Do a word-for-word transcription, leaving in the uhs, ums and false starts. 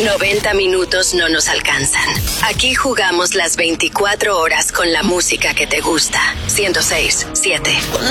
noventa minutos no nos alcanzan. Aquí jugamos las veinticuatro horas con la música que te gusta. ciento seis, siete.